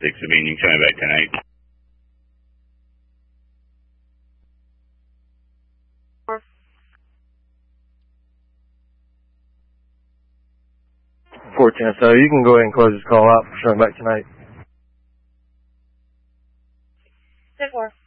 6 Sabine, you can show me back 10-8. So you can go ahead and close this call out. Showing back tonight. 10-4.